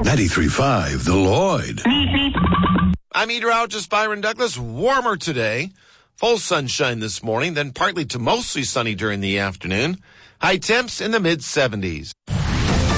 93.5 The Lloyd. I'm meteorologist Byron Douglas. Warmer today. Full sunshine this morning, then partly to mostly sunny during the afternoon. High temps in the mid-70s.